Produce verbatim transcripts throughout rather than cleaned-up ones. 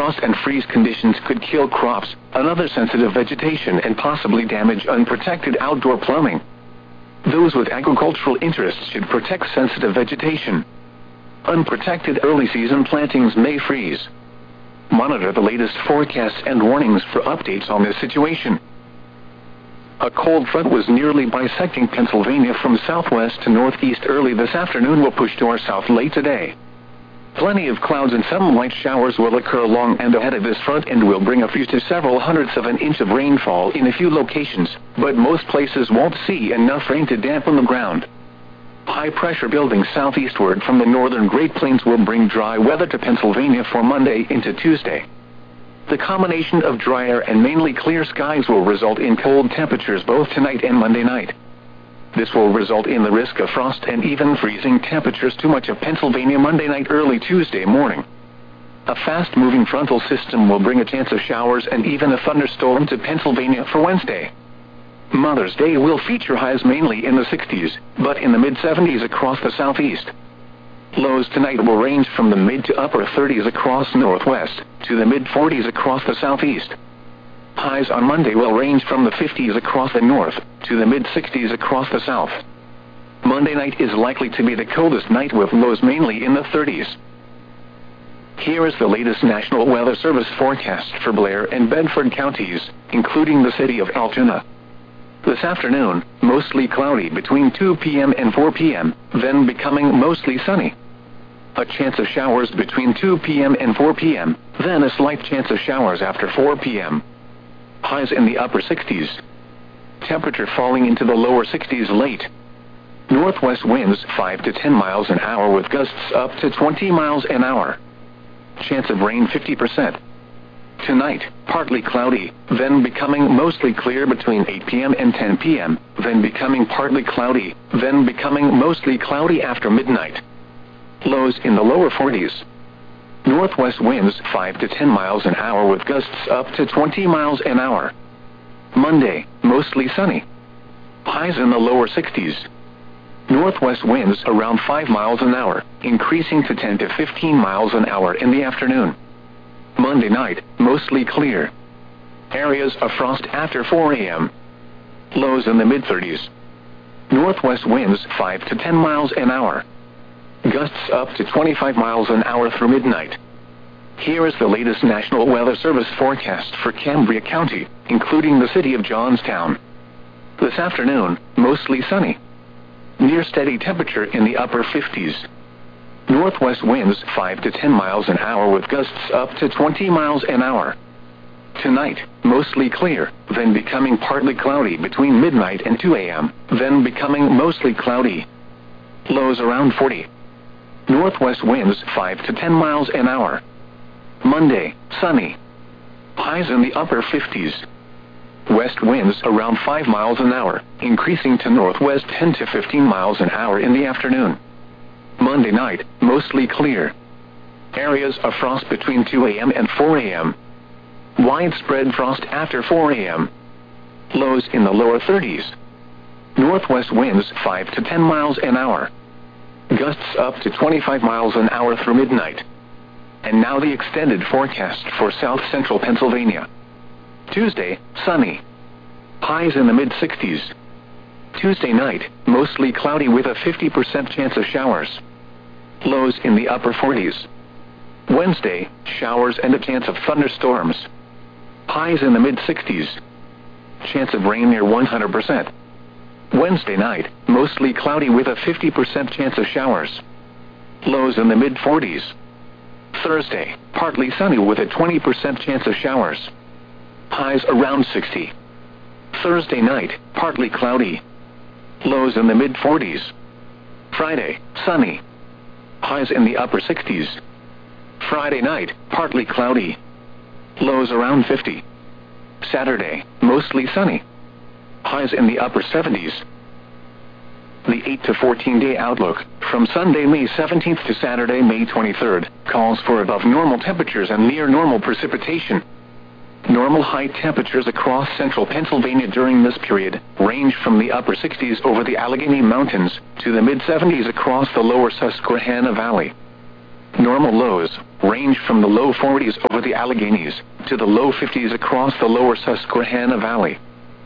frost and freeze conditions could kill crops, another sensitive vegetation, and possibly damage unprotected outdoor plumbing. Those with agricultural interests should protect sensitive vegetation. Unprotected early season plantings may freeze. Monitor the latest forecasts and warnings for updates on this situation. A cold front was nearly bisecting Pennsylvania from southwest to northeast early this afternoon will push to our south late today. Plenty of clouds and some light showers will occur along and ahead of this front and will bring a few to several hundredths of an inch of rainfall in a few locations, but most places won't see enough rain to dampen the ground. High pressure building southeastward from the northern Great Plains will bring dry weather to Pennsylvania for Monday into Tuesday. The combination of drier and mainly clear skies will result in cold temperatures both tonight and Monday night. This will result in the risk of frost and even freezing temperatures to much of Pennsylvania Monday night, early Tuesday morning. A fast-moving frontal system will bring a chance of showers and even a thunderstorm to Pennsylvania for Wednesday. Mother's Day will feature highs mainly in the sixties, but in the mid-seventies across the southeast. Lows tonight will range from the mid to upper thirties across northwest, to the mid-forties across the southeast. Highs on Monday will range from the fifties across the north, to the mid-sixties across the south. Monday night is likely to be the coldest night with lows mainly in the thirties. Here is the latest National Weather Service forecast for Blair and Bedford counties, including the city of Altoona. This afternoon, mostly cloudy between two p m and four p m, then becoming mostly sunny. A chance of showers between two p m and four p m, then a slight chance of showers after four p m Highs in the upper sixties. Temperature falling into the lower sixties late. Northwest winds five to ten miles an hour with gusts up to twenty miles an hour. Chance of rain fifty percent. Tonight, partly cloudy, then becoming mostly clear between eight p m and ten p m, then becoming partly cloudy, then becoming mostly cloudy after midnight. Lows in the lower forties. Northwest winds five to ten miles an hour with gusts up to twenty miles an hour. Monday, mostly sunny. Highs in the lower sixties. Northwest winds around five miles an hour, increasing to ten to fifteen miles an hour in the afternoon. Monday night, mostly clear. Areas of frost after four a m Lows in the mid-thirties. Northwest winds five to ten miles an hour. Gusts up to twenty-five miles an hour through midnight. Here is the latest National Weather Service forecast for Cambria County, including the city of Johnstown. This afternoon, mostly sunny. Near steady temperature in the upper fifties. Northwest winds five to ten miles an hour with gusts up to twenty miles an hour. Tonight, mostly clear, then becoming partly cloudy between midnight and two a m, then becoming mostly cloudy. Lows around forty. Northwest winds five to ten miles an hour. Monday, sunny. Highs in the upper fifties. West winds around five miles an hour, increasing to northwest ten to fifteen miles an hour in the afternoon. Monday night, mostly clear. Areas of frost between two a m and four a m Widespread frost after four a m Lows in the lower thirties. Northwest winds five to ten miles an hour. Gusts up to twenty-five miles an hour through midnight. And now the extended forecast for south central Pennsylvania. Tuesday, sunny. Highs in the mid-sixties. Tuesday night, mostly cloudy with a fifty percent chance of showers. Lows in the upper forties. Wednesday, showers and a chance of thunderstorms. Highs in the mid-sixties. Chance of rain near one hundred percent. Wednesday night, mostly cloudy with a fifty percent chance of showers. Lows in the mid-forties. Thursday, partly sunny with a twenty percent chance of showers. Highs around sixty. Thursday night, partly cloudy. Lows in the mid-forties. Friday, sunny. Highs in the upper sixties. Friday night, partly cloudy. Lows around fifty. Saturday, mostly sunny. Highs in the upper seventies. The eight to fourteen day outlook, from Sunday, May seventeenth to Saturday, May twenty-third, calls for above normal temperatures and near normal precipitation. Normal high temperatures across central Pennsylvania during this period range from the upper sixties over the Allegheny Mountains to the mid-seventies across the lower Susquehanna Valley. Normal lows range from the low forties over the Alleghenies to the low fifties across the lower Susquehanna Valley.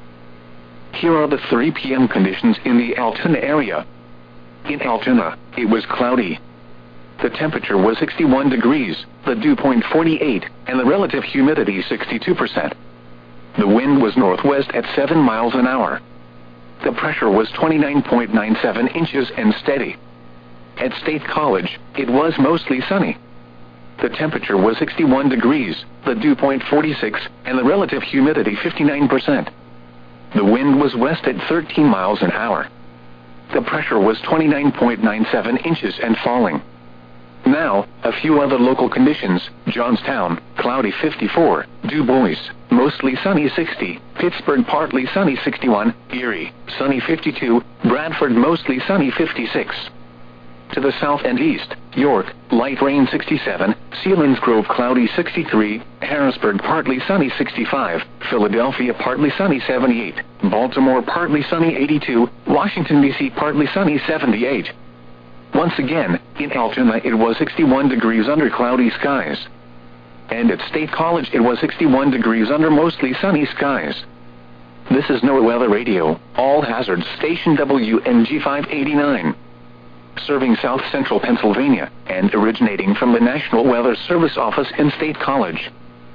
Here are the three p m conditions in the Altoona area. In Altoona, it was cloudy. The temperature was sixty-one degrees, the dew point forty-eight, and the relative humidity sixty-two percent. The wind was northwest at seven miles an hour. The pressure was twenty-nine point nine seven inches and steady. At State College, it was mostly sunny. The temperature was sixty-one degrees, the dew point forty-six, and the relative humidity fifty-nine percent. The wind was west at thirteen miles an hour. The pressure was twenty-nine point nine seven inches and falling. Now, a few other local conditions: Johnstown, cloudy fifty-four, Du Bois, mostly sunny sixty, Pittsburgh partly sunny sixty-one, Erie, sunny fifty-two, Bradford mostly sunny fifty-six. To the south and east, York, light rain sixty-seven, Selinsgrove cloudy sixty-three, Harrisburg partly sunny sixty-five, Philadelphia partly sunny seventy-eight, Baltimore partly sunny eighty-two, Washington D C partly sunny seventy-eight. Once again, in Altoona it was sixty-one degrees under cloudy skies. And at State College it was sixty-one degrees under mostly sunny skies. This is NOAA Weather Radio, All Hazards Station W N G five eighty-nine. Serving South Central Pennsylvania, and originating from the National Weather Service office in State College.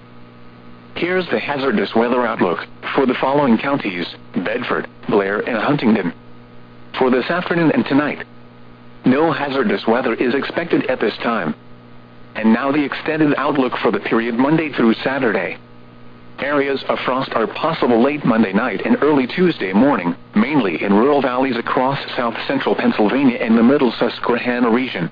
Here's the hazardous weather outlook for the following counties: Bedford, Blair, and Huntingdon. For this afternoon and tonight, no hazardous weather is expected at this time. And now the extended outlook for the period Monday through Saturday. Areas of frost are possible late Monday night and early Tuesday morning, mainly in rural valleys across south central Pennsylvania and the middle Susquehanna region.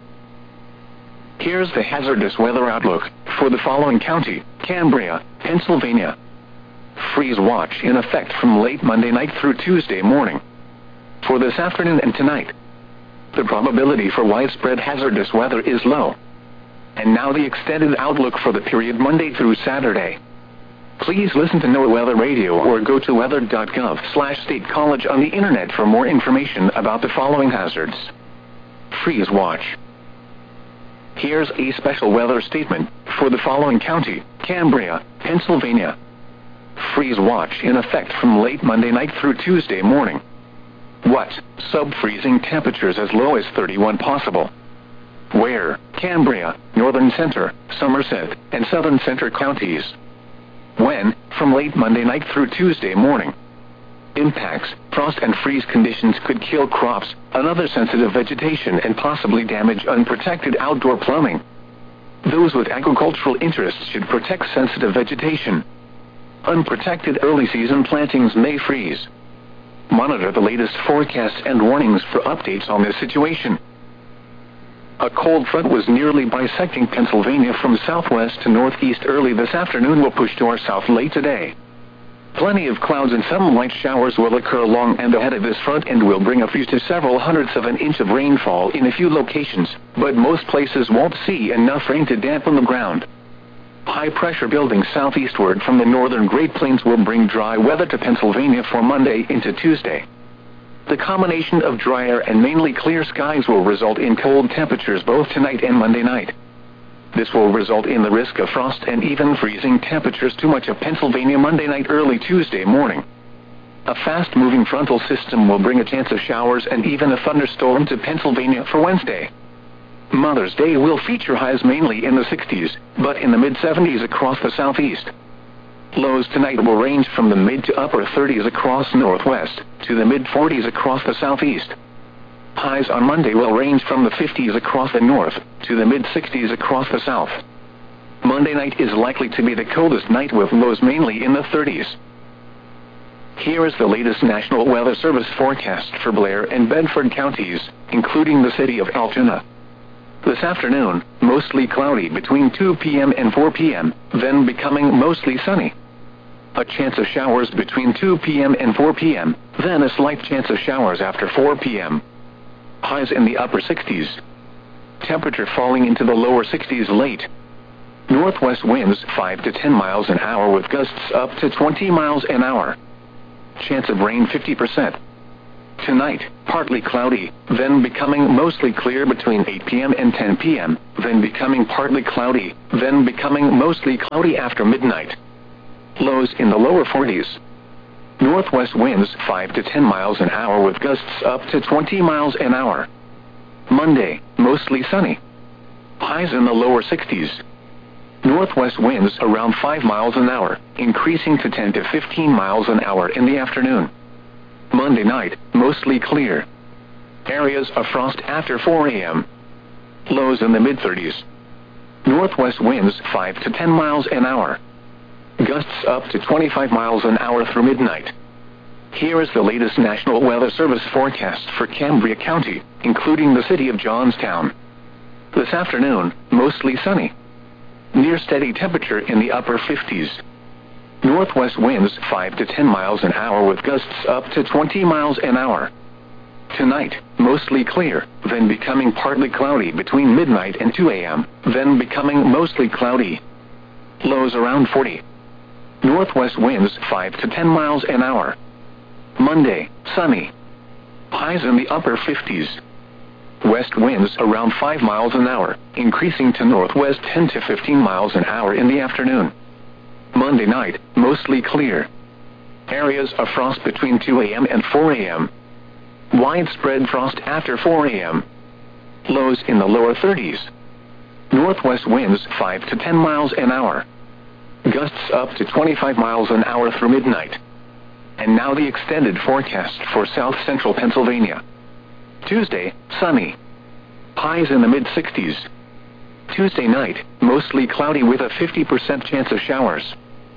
Here's the hazardous weather outlook for the following county: Cambria, Pennsylvania. Freeze watch in effect from late Monday night through Tuesday morning. For this afternoon and tonight, the probability for widespread hazardous weather is low. And now the extended outlook for the period Monday through Saturday. Please listen to NOAA Weather Radio or go to weather dot gov slash state college on the internet for more information about the following hazards. Freeze watch. Here's a special weather statement for the following county: Cambria, Pennsylvania. Freeze watch in effect from late Monday night through Tuesday morning. What? Sub-freezing temperatures as low as thirty-one possible. Where? Cambria, Northern Center, Somerset, and Southern Center counties. When? From late Monday night through Tuesday morning. Impacts: frost and freeze conditions could kill crops, another sensitive vegetation, and possibly damage unprotected outdoor plumbing. Those with agricultural interests should protect sensitive vegetation. Unprotected early season plantings may freeze. Monitor the latest forecasts and warnings for updates on this situation. A cold front was nearly bisecting Pennsylvania from southwest to northeast early this afternoon will push to our south late today. Plenty of clouds and some light showers will occur along and ahead of this front and will bring a few to several hundredths of an inch of rainfall in a few locations, but most places won't see enough rain to dampen the ground. High pressure building southeastward from the northern Great Plains will bring dry weather to Pennsylvania for Monday into Tuesday. The combination of drier and mainly clear skies will result in cold temperatures both tonight and Monday night. This will result in the risk of frost and even freezing temperatures to much of Pennsylvania Monday night, early Tuesday morning. A fast-moving frontal system will bring a chance of showers and even a thunderstorm to Pennsylvania for Wednesday. Mother's Day will feature highs mainly in the sixties, but in the mid-seventies across the southeast. Lows tonight will range from the mid to upper thirties across northwest, to the mid-forties across the southeast. Highs on Monday will range from the fifties across the north, to the mid-sixties across the south. Monday night is likely to be the coldest night with lows mainly in the thirties. Here is the latest National Weather Service forecast for Blair and Bedford counties, including the city of Altoona. This afternoon, mostly cloudy between two p m and four p m, then becoming mostly sunny. A chance of showers between two p m and four p m, then a slight chance of showers after four p m Highs in the upper sixties. Temperature falling into the lower sixties late. Northwest winds five to ten miles an hour with gusts up to twenty miles an hour. Chance of rain fifty percent. Tonight, partly cloudy, then becoming mostly clear between eight p m and ten p m, then becoming partly cloudy, then becoming mostly cloudy after midnight. Lows in the lower forties. Northwest winds five to ten miles an hour with gusts up to twenty miles an hour. Monday, mostly sunny. Highs in the lower sixties. Northwest winds around five miles an hour, increasing to ten to fifteen miles an hour in the afternoon. Monday night, mostly clear. Areas of frost after four a m Lows in the mid-thirties. Northwest winds five to ten miles an hour. Gusts up to twenty-five miles an hour through midnight. Here is the latest National Weather Service forecast for Cambria County, including the city of Johnstown. This afternoon, mostly sunny. Near steady temperature in the upper fifties. Northwest winds five to ten miles an hour with gusts up to twenty miles an hour. Tonight, mostly clear, then becoming partly cloudy between midnight and two a m, then becoming mostly cloudy. Lows around forty. Northwest winds five to ten miles an hour. Monday, sunny. Highs in the upper fifties. West winds around five miles an hour, increasing to northwest ten to fifteen miles an hour in the afternoon. Monday night, mostly clear. Areas of frost between two a m and four a m Widespread frost after four a m Lows in the lower thirties. Northwest winds five to ten miles an hour. Gusts up to twenty-five miles an hour through midnight. And now the extended forecast for south central Pennsylvania. Tuesday, sunny. Highs in the mid-sixties. Tuesday night, mostly cloudy with a fifty percent chance of showers.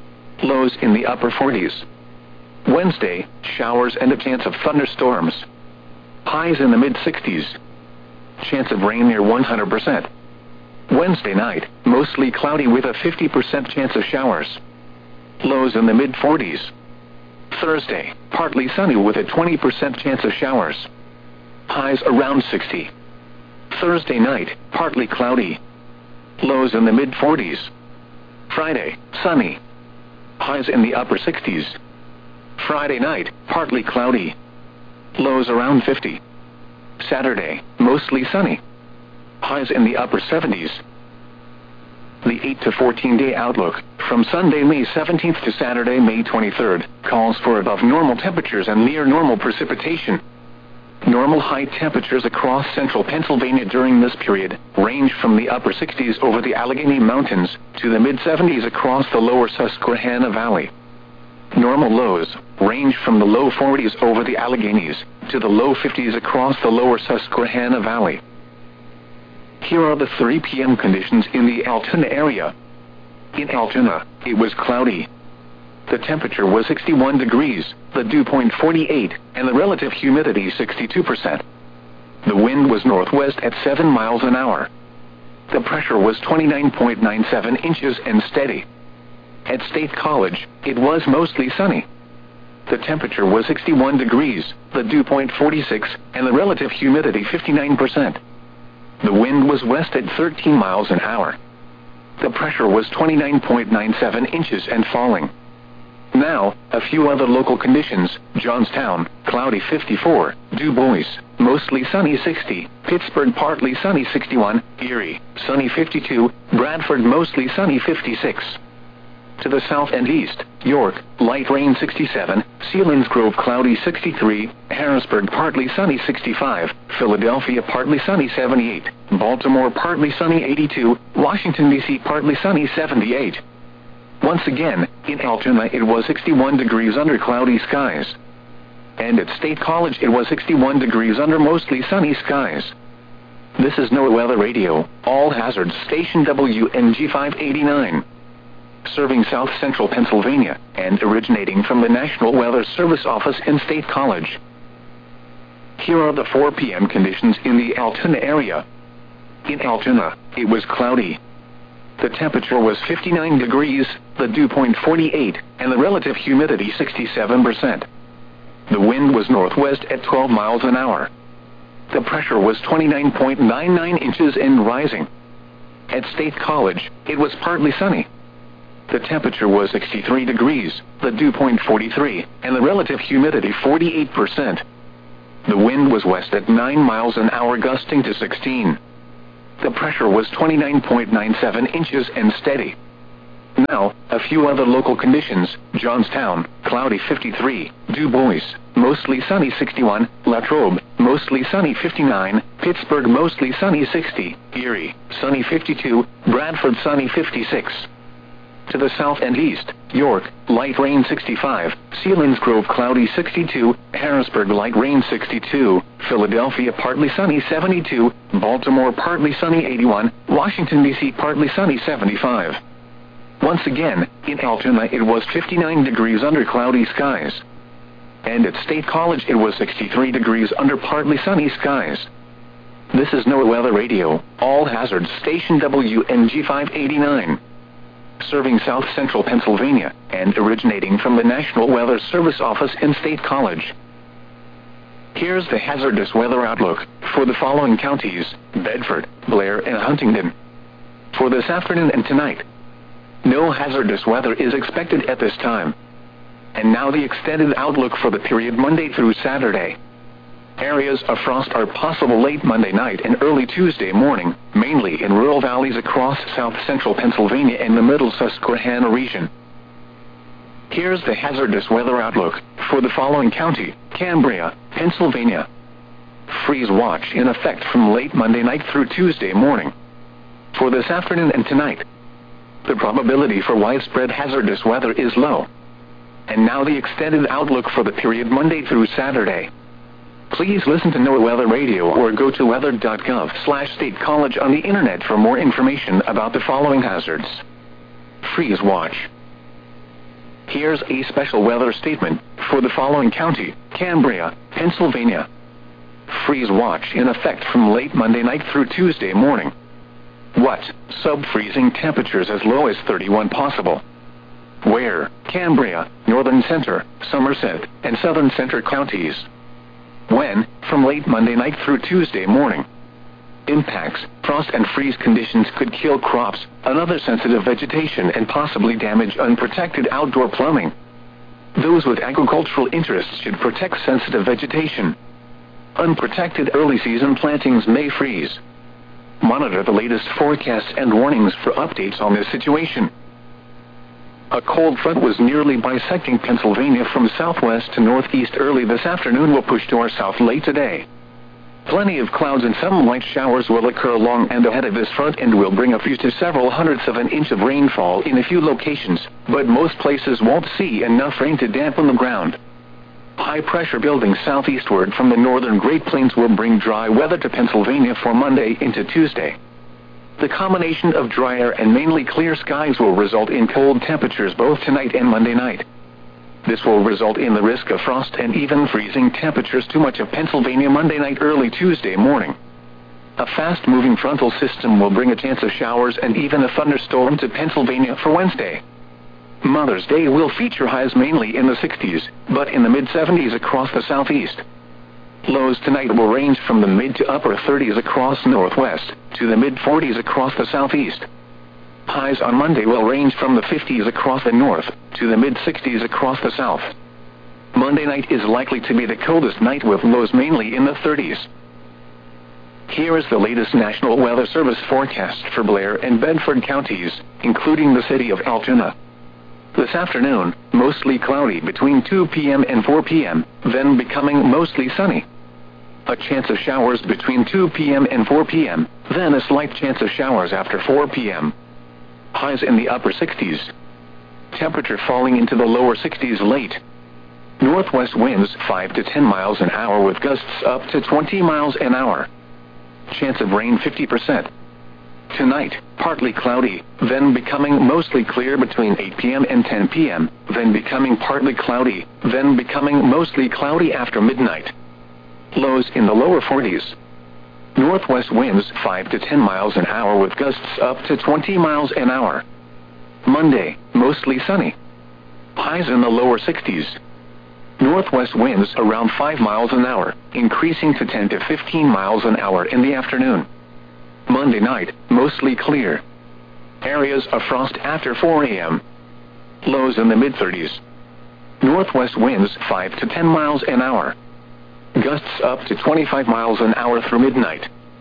Lows in the upper forties. Wednesday, showers and a chance of thunderstorms. Highs in the mid-sixties. Chance of rain near one hundred percent. Wednesday night, mostly cloudy with a fifty percent chance of showers. Lows in the mid-forties. Thursday, partly sunny with a twenty percent chance of showers. Highs around sixty. Thursday night, partly cloudy. Lows in the mid-forties. Friday, sunny. Highs in the upper sixties. Friday night, partly cloudy. Lows around fifty. Saturday, mostly sunny. Highs in the upper seventies. The eight to fourteen day outlook, from Sunday, May seventeenth to Saturday, May twenty-third, calls for above normal temperatures and near normal precipitation. Normal high temperatures across central Pennsylvania during this period range from the upper sixties over the Allegheny Mountains to the mid-seventies across the lower Susquehanna Valley. Normal lows range from the low forties over the Alleghenies to the low fifties across the lower Susquehanna Valley. Here are the three p m conditions in the Altoona area. In Altoona, it was cloudy. The temperature was sixty-one degrees, the dew point forty-eight, and the relative humidity sixty-two percent. The wind was northwest at seven miles an hour. The pressure was twenty-nine point nine seven inches and steady. At State College, it was mostly sunny. The temperature was sixty-one degrees, the dew point forty-six, and the relative humidity fifty-nine percent. The wind was west at thirteen miles an hour. The pressure was twenty-nine point nine seven inches and falling. Now, a few other local conditions: Johnstown, cloudy fifty-four, Du Bois, mostly sunny sixty, Pittsburgh partly sunny sixty-one, Erie, sunny fifty-two, Bradford mostly sunny fifty-six. To the south and east, York, light rain sixty-seven, Selinsgrove cloudy sixty-three, Harrisburg partly sunny sixty-five, Philadelphia partly sunny seventy-eight, Baltimore partly sunny eighty-two, Washington D C partly sunny seventy-eight. Once again, in Altoona it was sixty-one degrees under cloudy skies. And at State College it was sixty-one degrees under mostly sunny skies. This is NOAA Weather Radio, all hazards station W N G five eighty-nine. Serving south central Pennsylvania, and originating from the National Weather Service office in State College. Here are the four p m conditions in the Altoona area. In Altoona, it was cloudy. The temperature was fifty-nine degrees, the dew point forty-eight, and the relative humidity sixty-seven percent. The wind was northwest at twelve miles an hour. The pressure was twenty-nine point nine nine inches and rising. At State College, it was partly sunny. The temperature was sixty-three degrees, the dew point forty-three, and the relative humidity forty-eight percent. The wind was west at nine miles an hour gusting to sixteen. The pressure was twenty-nine point nine seven inches and steady. Now, a few other local conditions: Johnstown, cloudy fifty-three, Du Bois, mostly sunny sixty-one, Latrobe, mostly sunny fifty-nine, Pittsburgh mostly sunny sixty, Erie, sunny fifty-two, Bradford sunny fifty-six. To the south and east, York, light rain sixty-five, Selinsgrove cloudy sixty-two, Harrisburg light rain sixty-two, Philadelphia partly sunny seventy-two, Baltimore partly sunny eighty-one, Washington D C partly sunny seventy-five. Once again, in Altoona it was fifty-nine degrees under cloudy skies. And at State College it was sixty-three degrees under partly sunny skies. This is NOAA Weather Radio, all hazards station W N G five eighty-nine. Serving South Central Pennsylvania, and originating from the National Weather Service office in State College. Here's the hazardous weather outlook for the following counties: Bedford, Blair, and Huntingdon. For this afternoon and tonight, no hazardous weather is expected at this time. And now the extended outlook for the period Monday through Saturday. Areas of frost are possible late Monday night and early Tuesday morning, mainly in rural valleys across south central Pennsylvania and the middle Susquehanna region. Here's the hazardous weather outlook for the following county: Cambria, Pennsylvania. Freeze watch in effect from late Monday night through Tuesday morning. For this afternoon and tonight, the probability for widespread hazardous weather is low. And now the extended outlook for the period Monday through Saturday. Please listen to NOAA Weather Radio or go to weather dot gov slash state college on the internet for more information about the following hazards. Freeze watch. Here's a special weather statement for the following county: Cambria, Pennsylvania. Freeze watch in effect from late Monday night through Tuesday morning. What? Sub-freezing temperatures as low as thirty-one possible. Where? Cambria, Northern Center, Somerset, and Southern Center counties. When? From late Monday night through Tuesday morning. Impacts: frost and freeze conditions could kill crops, another sensitive vegetation, and possibly damage unprotected outdoor plumbing. Those with agricultural interests should protect sensitive vegetation. Unprotected early season plantings may freeze. Monitor the latest forecasts and warnings for updates on this situation. A cold front was nearly bisecting Pennsylvania from southwest to northeast early this afternoon will push to our south late today. Plenty of clouds and some light showers will occur along and ahead of this front and will bring a few to several hundredths of an inch of rainfall in a few locations, but most places won't see enough rain to dampen the ground. High pressure building southeastward from the northern Great Plains will bring dry weather to Pennsylvania for Monday into Tuesday. The combination of dry air and mainly clear skies will result in cold temperatures both tonight and Monday night. This will result in the risk of frost and even freezing temperatures to much of Pennsylvania Monday night, early Tuesday morning. A fast-moving frontal system will bring a chance of showers and even a thunderstorm to Pennsylvania for Wednesday. Mother's Day will feature highs mainly in the sixties, but in the mid-seventies across the southeast. Lows tonight will range from the mid to upper thirties across northwest, to the mid-forties across the southeast. Highs on Monday will range from the fifties across the north, to the mid-sixties across the south. Monday night is likely to be the coldest night with lows mainly in the thirties. Here is the latest National Weather Service forecast for Blair and Bedford counties, including the city of Altoona. This afternoon, mostly cloudy between two p m and four p m, then becoming mostly sunny. A chance of showers between two p m and four p m, then a slight chance of showers after four p m Highs in the upper sixties. Temperature falling into the lower sixties late. Northwest winds five to ten miles an hour with gusts up to twenty miles an hour. Chance of rain fifty percent. Tonight, partly cloudy, then becoming mostly clear between eight p m and ten p m, then becoming partly cloudy, then becoming mostly cloudy after midnight. Lows in the lower forties. Northwest winds five to ten miles an hour with gusts up to twenty miles an hour. Monday, mostly sunny. Highs in the lower sixties. Northwest winds around five miles an hour, increasing to ten to fifteen miles an hour in the afternoon. Monday night, mostly clear. Areas of frost after four a m Lows in the mid-thirties. Northwest winds five to ten miles an hour. Gusts up to twenty-five miles an hour through midnight.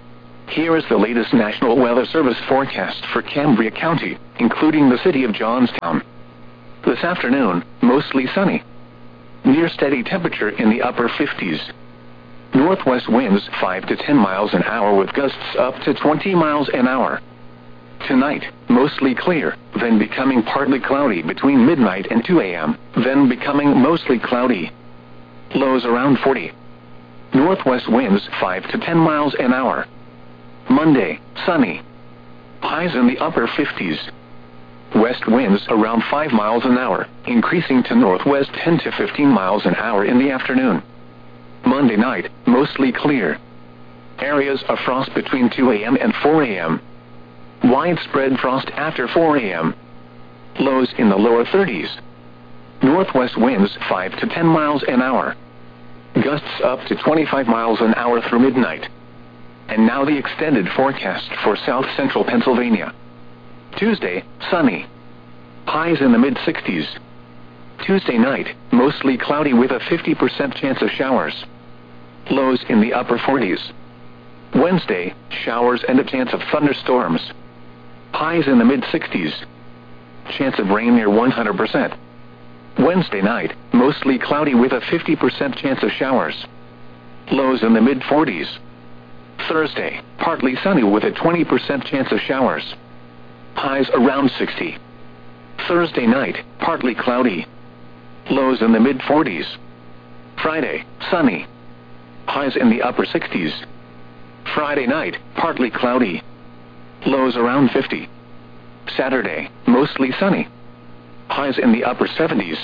Here is the latest National Weather Service forecast for Cambria County, including the city of Johnstown. This afternoon, mostly sunny. Near steady temperature in the upper fifties. Northwest winds five to ten miles an hour with gusts up to twenty miles an hour. Tonight, mostly clear, then becoming partly cloudy between midnight and two a m, then becoming mostly cloudy. Lows around forty. Northwest winds five to ten miles an hour. Monday, sunny. Highs in the upper fifties. West winds around five miles an hour, increasing to northwest ten to fifteen miles an hour in the afternoon. Monday night, mostly clear. Areas of frost between two a m and four a m Widespread frost after four a m Lows in the lower thirties. Northwest winds five to ten miles an hour. Gusts up to twenty-five miles an hour through midnight. And now the extended forecast for south central Pennsylvania. Tuesday, sunny. Highs in the mid sixties. Tuesday night, mostly cloudy with a fifty percent chance of showers. Lows in the upper forties. Wednesday, showers and a chance of thunderstorms. Highs in the mid sixties. Chance of rain near one hundred percent. Wednesday night, mostly cloudy with a fifty percent chance of showers. Lows in the mid forties. Thursday, partly sunny with a twenty percent chance of showers. Highs around sixty. Thursday night, partly cloudy. Lows in the mid forties. Friday, sunny. Highs in the upper sixties. Friday night, partly cloudy. Lows around fifty. Saturday, mostly sunny. Highs in the upper seventies.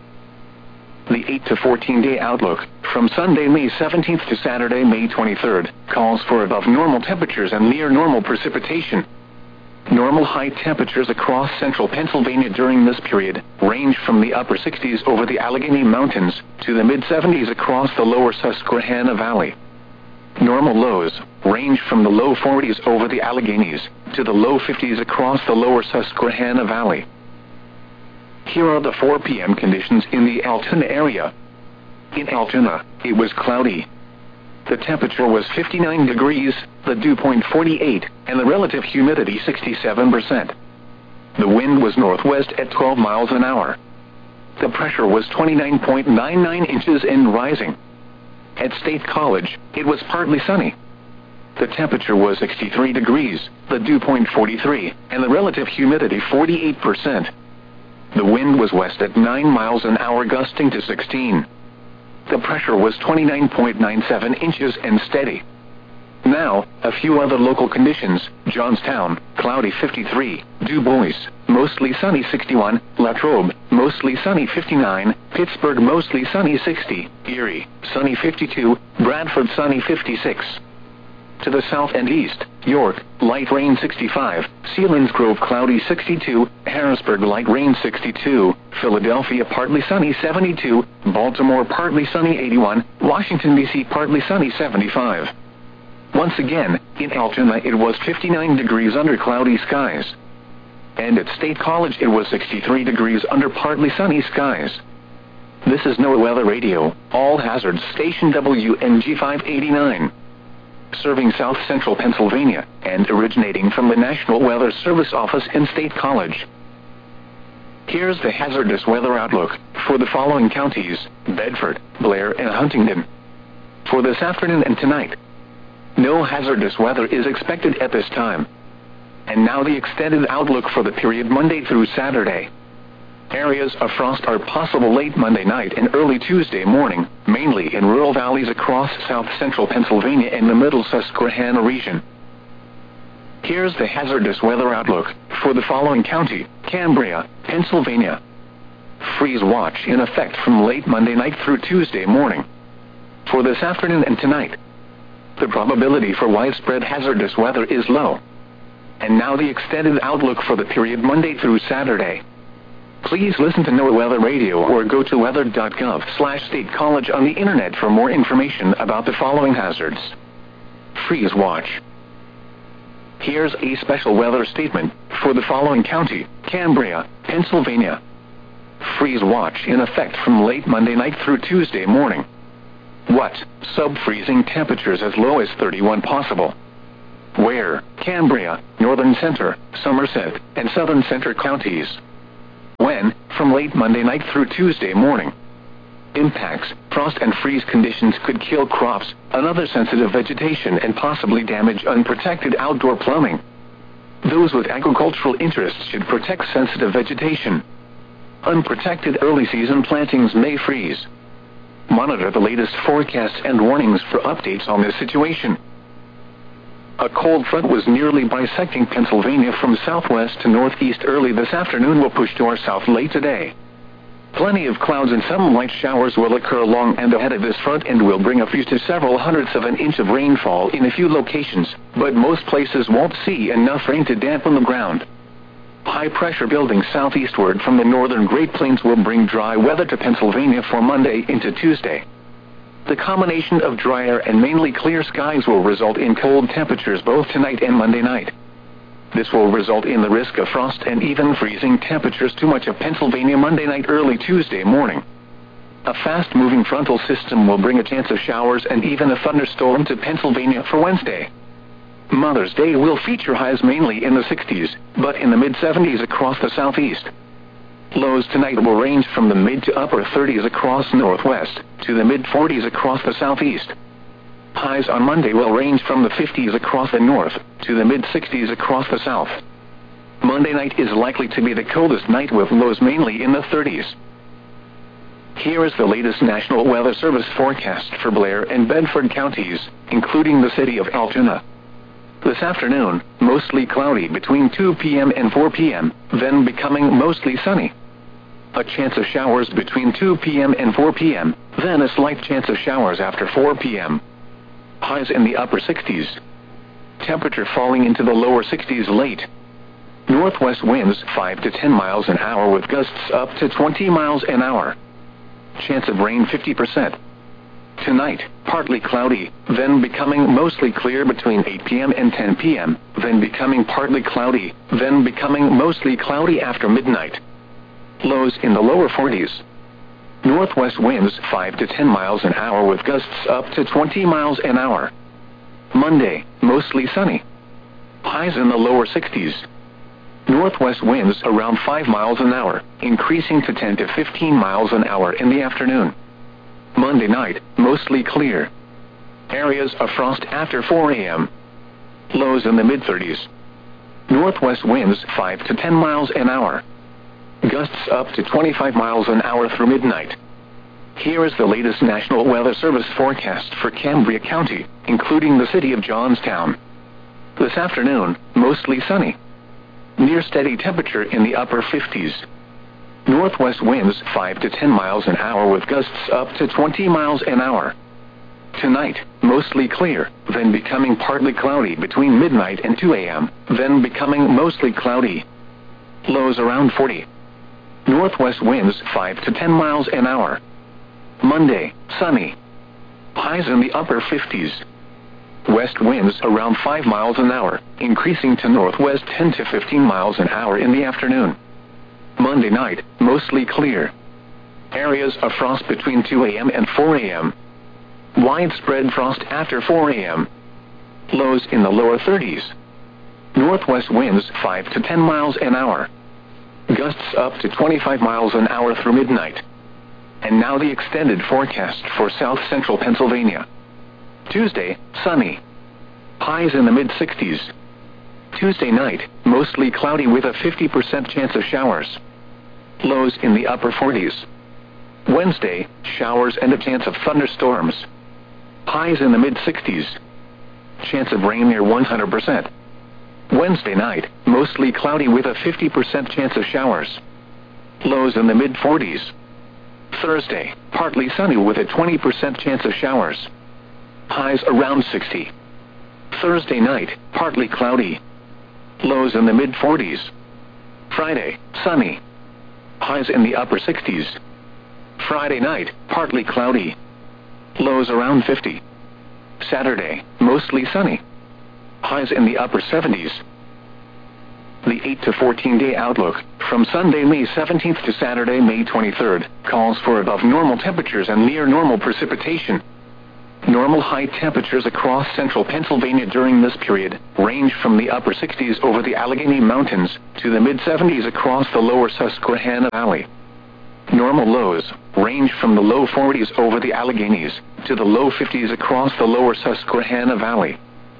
The eight to fourteen day outlook, from Sunday, May seventeenth to Saturday, May twenty-third, calls for above normal temperatures and near normal precipitation. Normal high temperatures across central Pennsylvania during this period range from the upper sixties over the Allegheny Mountains to the mid seventies across the lower Susquehanna Valley. Normal lows range from the low forties over the Alleghenies to the low fifties across the lower Susquehanna Valley. Here are the four p m conditions in the Altoona area. In Altoona, it was cloudy. The temperature was fifty-nine degrees, the dew point forty-eight, and the relative humidity sixty-seven percent. The wind was northwest at twelve miles an hour. The pressure was twenty-nine point nine nine inches and rising. At State College, it was partly sunny. The temperature was sixty-three degrees, the dew point forty-three, and the relative humidity forty-eight percent. The wind was west at nine miles an hour, gusting to sixteen. The pressure was twenty-nine point nine seven inches and steady. Now, a few other local conditions. Johnstown, cloudy fifty-three, Du Bois, mostly sunny sixty-one, Latrobe, mostly sunny fifty-nine, Pittsburgh mostly sunny sixty, Erie, sunny fifty-two, Bradford sunny fifty-six. To the south and east, York, light rain sixty-five, Selinsgrove cloudy sixty-two, Harrisburg light rain sixty-two, Philadelphia partly sunny seventy-two, Baltimore partly sunny eighty-one, Washington D C partly sunny seventy-five. Once again, in Altoona it was fifty-nine degrees under cloudy skies. And at State College it was sixty-three degrees under partly sunny skies. This is NOAA Weather Radio, all hazards station W N G five eighty-nine. Serving south central Pennsylvania, and originating from the National Weather Service office in State College. Here's the hazardous weather outlook for the following counties: Bedford, Blair, and Huntingdon. For this afternoon and tonight, no hazardous weather is expected at this time. And now the extended outlook for the period Monday through Saturday. Areas of frost are possible late Monday night and early Tuesday morning, mainly in rural valleys across south central Pennsylvania and the middle Susquehanna region. Here's the hazardous weather outlook for the following county: Cambria, Pennsylvania. Freeze watch in effect from late Monday night through Tuesday morning. For this afternoon and tonight, the probability for widespread hazardous weather is low. And now the extended outlook for the period Monday through Saturday. Please listen to NOAA Weather Radio or go to weather dot gov slash state college on the internet for more information about the following hazards. Freeze watch. Here's a special weather statement for the following county: Cambria, Pennsylvania. Freeze watch in effect from late Monday night through Tuesday morning. What? Sub-freezing temperatures as low as thirty-one possible. Ware, Cambria, Northern Center, Somerset, and Southern Center counties. When, from late Monday night through Tuesday morning. Impacts: frost and freeze conditions could kill crops, another sensitive vegetation, and possibly damage unprotected outdoor plumbing. Those with agricultural interests should protect sensitive vegetation. Unprotected early season plantings may freeze. Monitor the latest forecasts and warnings for updates on this situation. A cold front was nearly bisecting Pennsylvania from southwest to northeast early this afternoon will push to our south late today. Plenty of clouds and some light showers will occur along and ahead of this front and will bring a few to several hundredths of an inch of rainfall in a few locations, but most places won't see enough rain to dampen the ground. High pressure building southeastward from the northern Great Plains will bring dry weather to Pennsylvania for Monday into Tuesday. The combination of drier and mainly clear skies will result in cold temperatures both tonight and Monday night. This will result in the risk of frost and even freezing temperatures to much of Pennsylvania Monday night early Tuesday morning. A fast-moving frontal system will bring a chance of showers and even a thunderstorm to Pennsylvania for Wednesday. Mother's Day will feature highs mainly in the sixties, but in the mid-seventies across the southeast. Lows tonight will range from the mid to upper thirties across northwest, to the mid-forties across the southeast. Highs on Monday will range from the fifties across the north, to the mid-sixties across the south. Monday night is likely to be the coldest night with lows mainly in the thirties. Here is the latest National Weather Service forecast for Blair and Bedford counties, including the city of Altoona. This afternoon, mostly cloudy between two p m and four p m, then becoming mostly sunny. A chance of showers between two p m and four p m, then a slight chance of showers after four p m Highs in the upper sixties. Temperature falling into the lower sixties late. Northwest winds five to ten miles an hour with gusts up to twenty miles an hour. Chance of rain fifty percent. Tonight, partly cloudy, then becoming mostly clear between eight p m and ten p m, then becoming partly cloudy, then becoming mostly cloudy after midnight. Lows in the lower forties. Northwest winds five to ten miles an hour with gusts up to twenty miles an hour. Monday, mostly sunny. Highs in the lower sixties. Northwest winds around five miles an hour, increasing to ten to fifteen miles an hour in the afternoon. Monday night, mostly clear. Areas of frost after four a m Lows in the mid-thirties. Northwest winds five to ten miles an hour. Gusts up to twenty-five miles an hour through midnight. Here is the latest National Weather Service forecast for Cambria County, including the city of Johnstown. This afternoon, mostly sunny. Near steady temperature in the upper fifties. Northwest winds five to ten miles an hour with gusts up to twenty miles an hour. Tonight, mostly clear, then becoming partly cloudy between midnight and two a m, then becoming mostly cloudy. Lows around forty. Northwest winds five to ten miles an hour. Monday, sunny. Highs in the upper fifties. West winds around five miles an hour, increasing to northwest ten to fifteen miles an hour in the afternoon. Monday night, mostly clear. Areas of frost between two a m and four a m Widespread frost after four a m Lows in the lower thirties. Northwest winds five to ten miles an hour. Gusts up to twenty-five miles an hour through midnight. And now the extended forecast for south central Pennsylvania. Tuesday, sunny. Highs in the mid-sixties. Tuesday night, mostly cloudy with a fifty percent chance of showers. Lows in the upper forties. Wednesday, showers and a chance of thunderstorms. Highs in the mid-sixties. Chance of rain near one hundred percent. Wednesday night, mostly cloudy with a fifty percent chance of showers. Lows in the mid-forties. Thursday, partly sunny with a twenty percent chance of showers. Highs around sixty. Thursday night, partly cloudy. Lows in the mid-forties. Friday, sunny. Highs in the upper sixties. Friday night, partly cloudy. Lows around fifty. Saturday, mostly sunny. Highs in the upper seventies. The eight to fourteen day outlook, from Sunday, May seventeenth to Saturday, May twenty-third, calls for above normal temperatures and near normal precipitation. Normal high temperatures across central Pennsylvania during this period range from the upper sixties over the Allegheny Mountains to the mid seventies across the lower Susquehanna Valley. Normal lows range from the low forties over the Alleghenies to the low fifties across the lower Susquehanna Valley.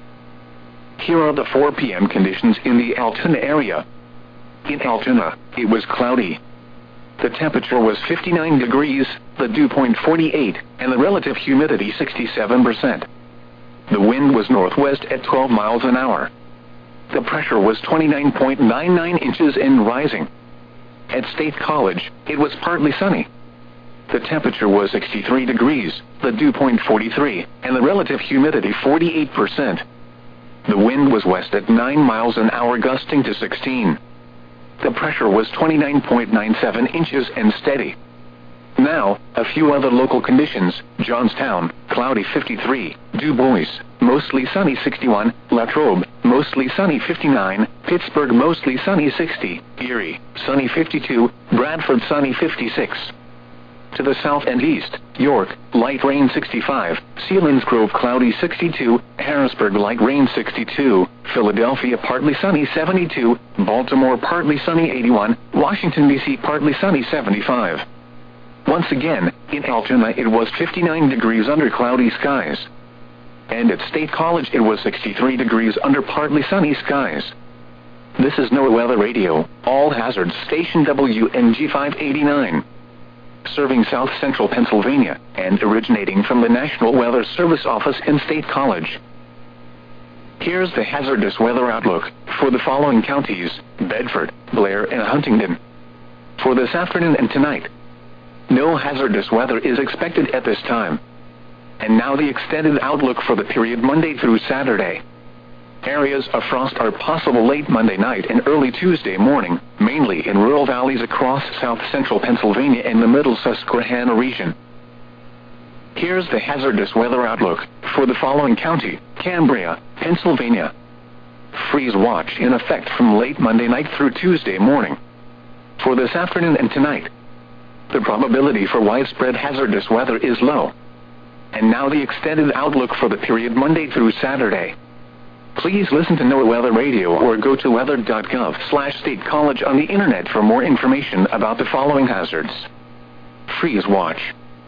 Here are the four p m conditions in the Altoona area. In Altoona, it was cloudy. The temperature was fifty-nine degrees, the dew point forty-eight, and the relative humidity sixty-seven percent. The wind was northwest at twelve miles an hour. The pressure was twenty-nine point nine nine inches and rising. At State College, it was partly sunny. The temperature was sixty-three degrees, the dew point forty-three, and the relative humidity forty-eight percent. The wind was west at nine miles an hour, gusting to sixteen. The pressure was twenty-nine point nine seven inches and steady. Now, a few other local conditions. Johnstown, cloudy fifty-three, Du Bois, mostly sunny sixty-one, Latrobe, mostly sunny fifty-nine, Pittsburgh mostly sunny sixty, Erie, sunny fifty-two, Bradford sunny fifty-six. To the south and east, York, light rain sixty-five, Selinsgrove cloudy sixty-two, Harrisburg light rain sixty-two, Philadelphia partly sunny seventy-two, Baltimore partly sunny eighty-one, Washington D C partly sunny seventy-five. Once again, in Altoona it was fifty-nine degrees under cloudy skies. And at State College it was sixty-three degrees under partly sunny skies. This is NOAA Weather Radio, All Hazards Station W N G five eighty-nine. Serving South Central Pennsylvania, and originating from the National Weather Service office in State College. Here's the hazardous weather outlook for the following counties: Bedford, Blair, and Huntingdon. For this afternoon and tonight, no hazardous weather is expected at this time. And now the extended outlook for the period Monday through Saturday. Areas of frost are possible late Monday night and early Tuesday morning, mainly in rural valleys across south central Pennsylvania and the middle Susquehanna region. Here's the hazardous weather outlook for the following county: Cambria, Pennsylvania. Freeze watch in effect from late Monday night through Tuesday morning. For this afternoon and tonight, the probability for widespread hazardous weather is low. And now the extended outlook for the period Monday through Saturday. Please listen to NOAA Weather Radio or go to weather dot gov slash state college on the internet for more information about the following hazards. Freeze watch.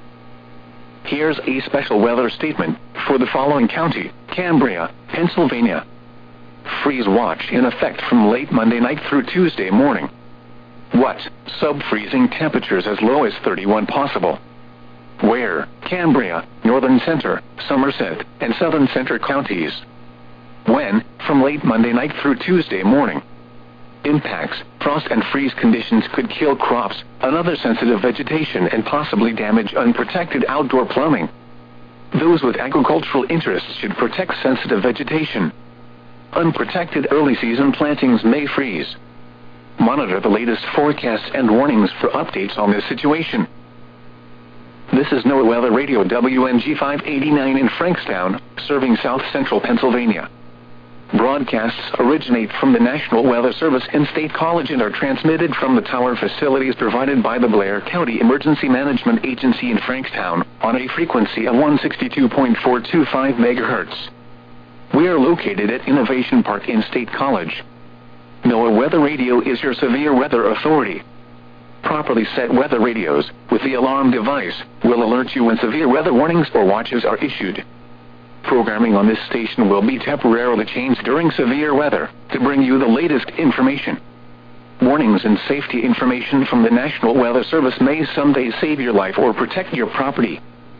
Here's a special weather statement for the following county: Cambria, Pennsylvania. Freeze watch in effect from late Monday night through Tuesday morning. What? Sub-freezing temperatures as low as thirty-one possible. Where? Cambria, Northern Center, Somerset, and Southern Center counties. When? From late Monday night through Tuesday morning. Impacts: frost and freeze conditions could kill crops, another sensitive vegetation, and possibly damage unprotected outdoor plumbing. Those with agricultural interests should protect sensitive vegetation. Unprotected early season plantings may freeze. Monitor the latest forecasts and warnings for updates on this situation. This is NOAA Weather Radio W N G five eighty-nine in Frankstown, serving South Central Pennsylvania. Broadcasts originate from the National Weather Service in State College and are transmitted from the tower facilities provided by the Blair County Emergency Management Agency in Frankstown on a frequency of one sixty-two point four two five megahertz. We are located at Innovation Park in State College. NOAA Weather Radio is your severe weather authority. Properly set weather radios with the alarm device will alert you when severe weather warnings or watches are issued. Programming on this station will be temporarily changed during severe weather to bring you the latest information. Warnings and safety information from the National Weather Service may someday save your life or protect your property.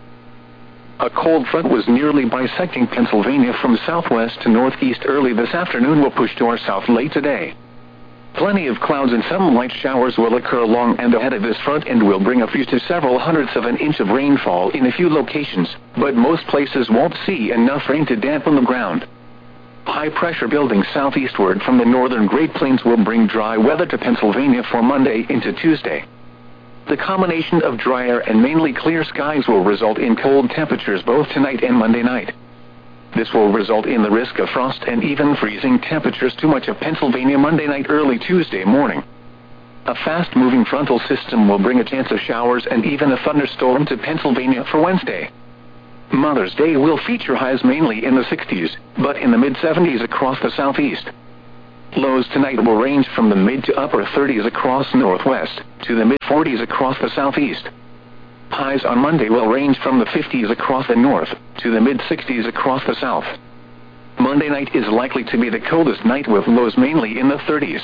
A cold front was nearly bisecting Pennsylvania from southwest to northeast early this afternoon will push to our south late today. Plenty of clouds and some light showers will occur along and ahead of this front and will bring a few to several hundredths of an inch of rainfall in a few locations, but most places won't see enough rain to dampen the ground. High pressure building southeastward from the northern Great Plains will bring dry weather to Pennsylvania for Monday into Tuesday. The combination of drier and mainly clear skies will result in cold temperatures both tonight and Monday night. This will result in the risk of frost and even freezing temperatures to much of Pennsylvania Monday night, early Tuesday morning. A fast-moving frontal system will bring a chance of showers and even a thunderstorm to Pennsylvania for Wednesday. Mother's Day will feature highs mainly in the sixties, but in the mid seventies across the southeast. Lows tonight will range from the mid to upper thirties across northwest, to the mid forties across the southeast. Highs on Monday will range from the fifties across the north, to the mid sixties across the south. Monday night is likely to be the coldest night with lows mainly in the thirties.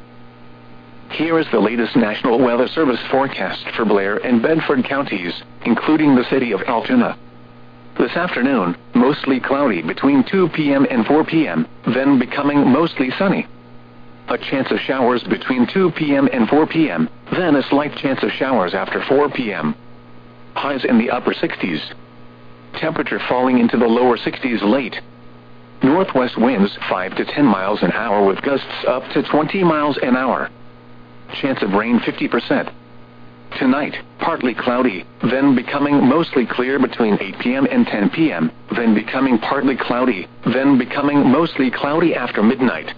Here is the latest National Weather Service forecast for Blair and Bedford counties, including the city of Altoona. This afternoon, mostly cloudy between two p m and four p m, then becoming mostly sunny. A chance of showers between two p m and four p m, then a slight chance of showers after four p m Highs in the upper sixties. Temperature falling into the lower sixties late. Northwest winds five to ten miles an hour with gusts up to twenty miles an hour. Chance of rain fifty percent. Tonight, partly cloudy, then becoming mostly clear between eight p m and ten p m, then becoming partly cloudy, then becoming mostly cloudy after midnight.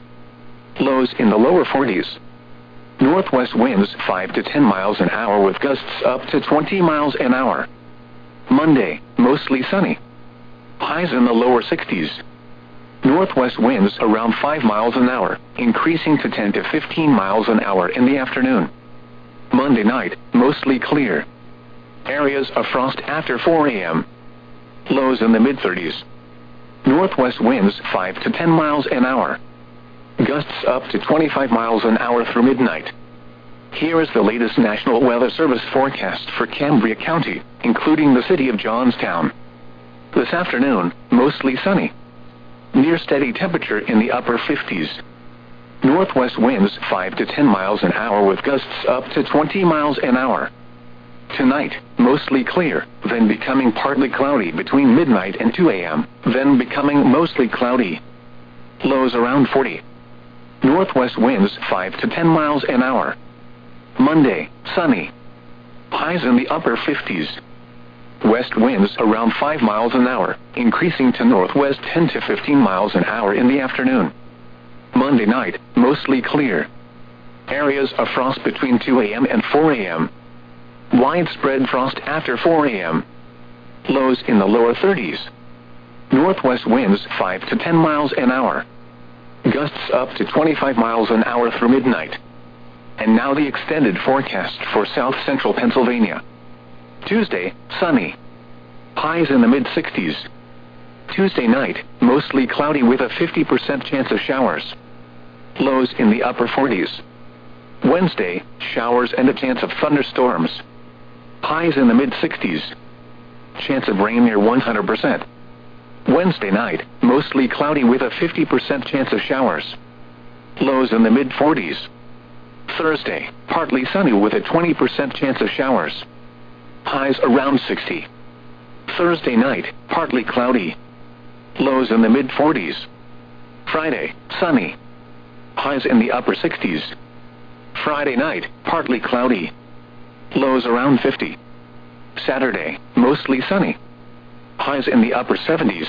Lows in the lower forties. Northwest winds five to ten miles an hour with gusts up to twenty miles an hour. Monday, mostly sunny. Highs in the lower sixties. Northwest winds around five miles an hour, increasing to ten to fifteen miles an hour in the afternoon. Monday night, mostly clear. Areas of frost after four a m Lows in the mid thirties. Northwest winds five to ten miles an hour. Gusts up to twenty-five miles an hour through midnight. Here is the latest National Weather Service forecast for Cambria County, including the city of Johnstown. This afternoon, mostly sunny. Near steady temperature in the upper fifties. Northwest winds five to ten miles an hour with gusts up to twenty miles an hour. Tonight, mostly clear, then becoming partly cloudy between midnight and two a m, then becoming mostly cloudy. Lows around forty. Northwest winds five to ten miles an hour. Monday, sunny. Highs in the upper fifties. West winds around five miles an hour, increasing to northwest ten to fifteen miles an hour in the afternoon. Monday night, mostly clear. Areas of frost between two a m and four a m Widespread frost after four a m Lows in the lower thirties. Northwest winds five to ten miles an hour. Gusts up to twenty-five miles an hour through midnight. And now the extended forecast for south central Pennsylvania. Tuesday, sunny. Highs in the mid sixties. Tuesday night, mostly cloudy with a fifty percent chance of showers. Lows in the upper forties. Wednesday, showers and a chance of thunderstorms. Highs in the mid sixties. Chance of rain near one hundred percent. Wednesday night, mostly cloudy with a fifty percent chance of showers. Lows in the mid forties. Thursday, partly sunny with a twenty percent chance of showers. Highs around sixty. Thursday night, partly cloudy. Lows in the mid forties. Friday, sunny. Highs in the upper sixties. Friday night, partly cloudy. Lows around fifty. Saturday, mostly sunny. Highs in the upper seventies.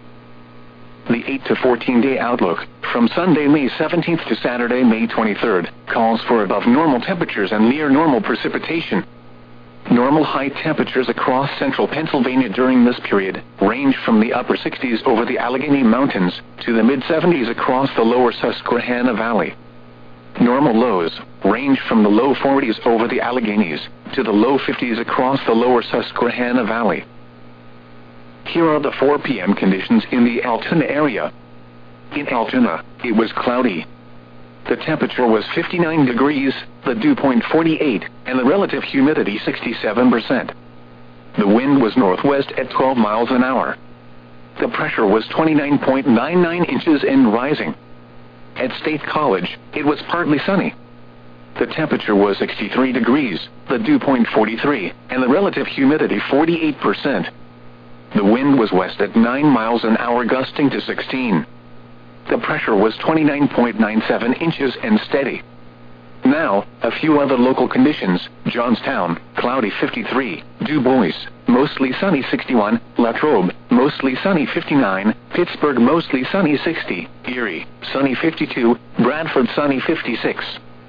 The eight to fourteen day outlook, from Sunday, May seventeenth to Saturday, May twenty-third, calls for above normal temperatures and near normal precipitation. Normal high temperatures across central Pennsylvania during this period range from the upper sixties over the Allegheny Mountains to the mid seventies across the lower Susquehanna Valley. Normal lows range from the low forties over the Alleghenies to the low fifties across the lower Susquehanna Valley. Here are the four p m conditions in the Altoona area. In Altoona, it was cloudy. The temperature was fifty-nine degrees, the dew point forty-eight, and the relative humidity sixty-seven percent. The wind was northwest at twelve miles an hour. The pressure was twenty-nine point nine nine inches and rising. At State College, it was partly sunny. The temperature was sixty-three degrees, the dew point forty-three, and the relative humidity forty-eight percent. The wind was west at nine miles an hour, gusting to sixteen. The pressure was twenty-nine point nine seven inches and steady. Now, a few other local conditions: Johnstown, cloudy fifty-three, Du Bois, mostly sunny sixty-one, Latrobe, mostly sunny fifty-nine, Pittsburgh, mostly sunny sixty, Erie, sunny fifty-two, Bradford, sunny fifty-six.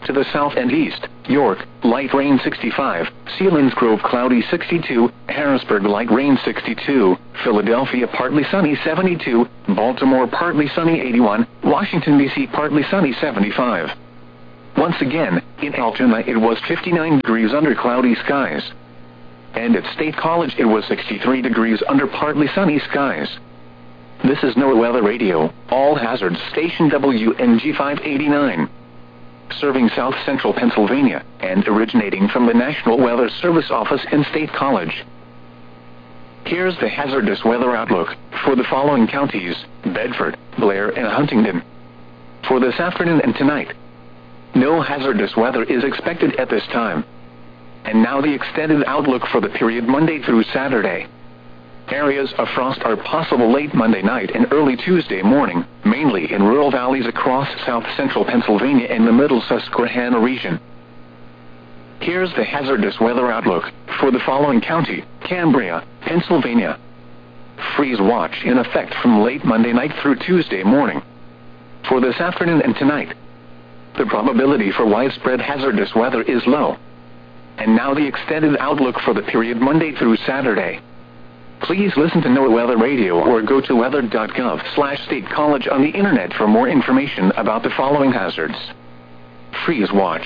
To the south and east, York, light rain sixty-five, Selinsgrove cloudy sixty-two, Harrisburg light rain sixty-two, Philadelphia partly sunny seventy-two, Baltimore partly sunny eighty-one, Washington D C partly sunny seventy-five. Once again, in Altoona it was fifty-nine degrees under cloudy skies. And at State College it was sixty-three degrees under partly sunny skies. This is NOAA Weather Radio, All Hazards Station W N G five eighty-nine. Serving South Central Pennsylvania, and originating from the National Weather Service office in State College. Here's the hazardous weather outlook for the following counties: Bedford, Blair, and Huntingdon. For this afternoon and tonight, no hazardous weather is expected at this time. And now the extended outlook for the period Monday through Saturday. Areas of frost are possible late Monday night and early Tuesday morning, mainly in rural valleys across south central Pennsylvania and the middle Susquehanna region. Here's the hazardous weather outlook for the following county: Cambria, Pennsylvania. Freeze watch in effect from late Monday night through Tuesday morning. For this afternoon and tonight, the probability for widespread hazardous weather is low. And now the extended outlook for the period Monday through Saturday. Please listen to NOAA Weather Radio or go to weather dot gov slash state college on the internet for more information about the following hazards. Freeze watch.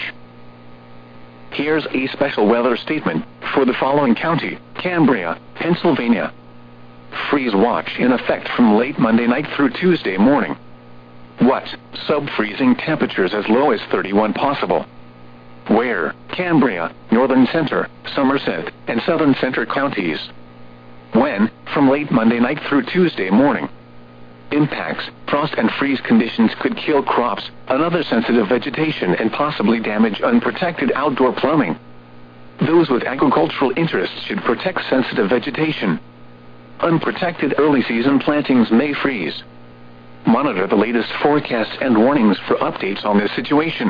Here's a special weather statement for the following county: Cambria, Pennsylvania. Freeze watch in effect from late Monday night through Tuesday morning. What? Sub-freezing temperatures as low as thirty-one possible. Where? Cambria, Northern Center, Somerset, and Southern Center counties. When? From late Monday night through Tuesday morning. Impacts: frost and freeze conditions could kill crops, another sensitive vegetation, and possibly damage unprotected outdoor plumbing. Those with agricultural interests should protect sensitive vegetation. Unprotected early season plantings may freeze. Monitor the latest forecasts and warnings for updates on this situation.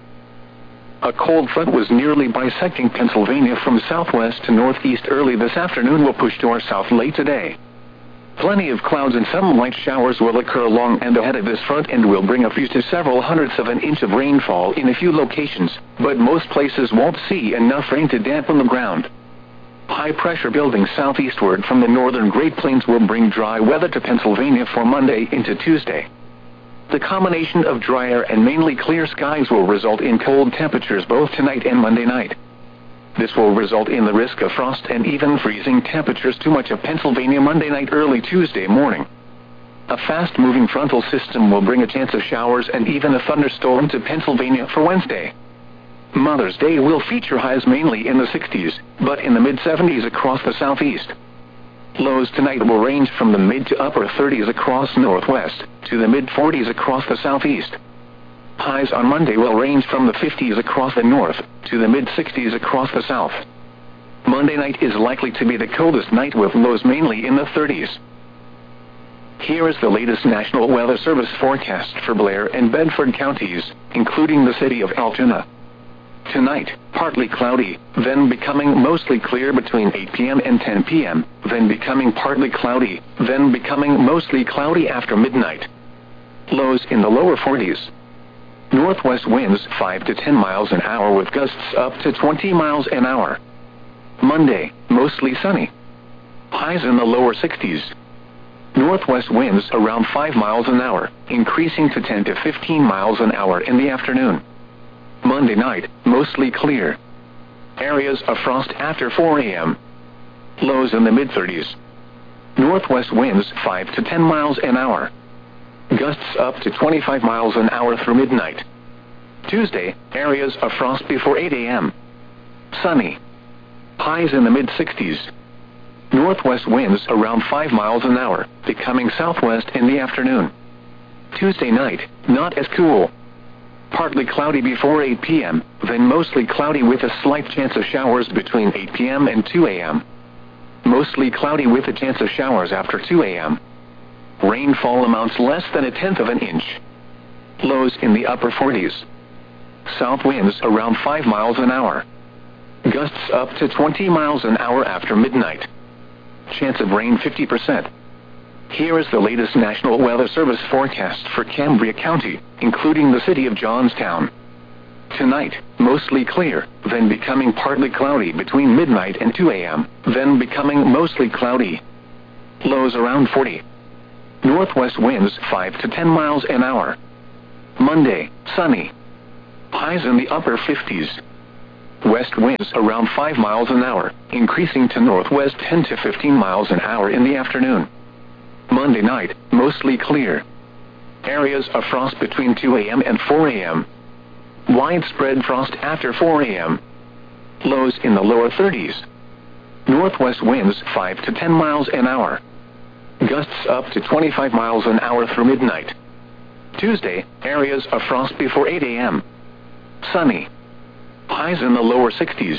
A cold front was nearly bisecting Pennsylvania from southwest to northeast early this afternoon will push to our south late today. Plenty of clouds and some light showers will occur along and ahead of this front and will bring a few to several hundredths of an inch of rainfall in a few locations, but most places won't see enough rain to dampen the ground. High pressure building southeastward from the northern Great Plains will bring dry weather to Pennsylvania for Monday into Tuesday. The combination of drier and mainly clear skies will result in cold temperatures both tonight and Monday night. This will result in the risk of frost and even freezing temperatures to much of Pennsylvania Monday night, early Tuesday morning. A fast-moving frontal system will bring a chance of showers and even a thunderstorm to Pennsylvania for Wednesday. Mother's Day will feature highs mainly in the sixties, but in the mid-seventies across the southeast. Lows tonight will range from the mid to upper thirties across northwest, to the mid-forties across the southeast. Highs on Monday will range from the fifties across the north, to the mid-sixties across the south. Monday night is likely to be the coldest night with lows mainly in the thirties. Here is the latest National Weather Service forecast for Blair and Bedford counties, including the city of Altoona. Tonight, partly cloudy, then becoming mostly clear between eight p m and ten p m, then becoming partly cloudy, then becoming mostly cloudy after midnight. Lows in the lower forties. Northwest winds five to ten miles an hour with gusts up to twenty miles an hour. Monday, mostly sunny. Highs in the lower sixties. Northwest winds around five miles an hour, increasing to ten to fifteen miles an hour in the afternoon. Monday night, mostly clear. Areas of frost after four a m Lows in the mid-thirties. Northwest winds five to ten miles an hour. Gusts up to twenty-five miles an hour through midnight. Tuesday, areas of frost before eight a m Sunny. Highs in the mid-sixties. Northwest winds around five miles an hour, becoming southwest in the afternoon. Tuesday night, not as cool. Partly cloudy before eight p m, then mostly cloudy with a slight chance of showers between eight p m and two a m Mostly cloudy with a chance of showers after two a m Rainfall amounts less than a tenth of an inch. Lows in the upper forties. South winds around five miles an hour. Gusts up to twenty miles an hour after midnight. Chance of rain fifty percent. Here is the latest National Weather Service forecast for Cambria County, including the city of Johnstown. Tonight, mostly clear, then becoming partly cloudy between midnight and two a m, then becoming mostly cloudy. Lows around forty. Northwest winds five to ten miles an hour. Monday, sunny. Highs in the upper fifties. West winds around five miles an hour, increasing to northwest ten to fifteen miles an hour in the afternoon. Monday night, mostly clear. Areas of frost between two a m and four a m Widespread frost after four a m Lows in the lower thirties. Northwest winds five to ten miles an hour. Gusts up to twenty-five miles an hour through midnight. Tuesday, areas of frost before eight a m Sunny. Highs in the lower sixties.